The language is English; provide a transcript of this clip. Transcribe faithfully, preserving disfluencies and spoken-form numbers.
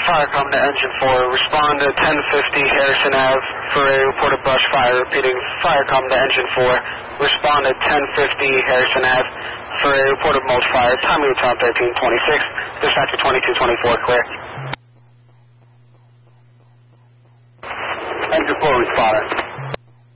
Fire come to engine four. Respond to ten fifty Harrison Ave for a reported brush fire. Repeating, fire come to engine four. Respond to ten fifty Harrison Ave for a reported mulch fire. Time of your time thirteen twenty-six. Dispatcher twenty-two twenty-four, clear.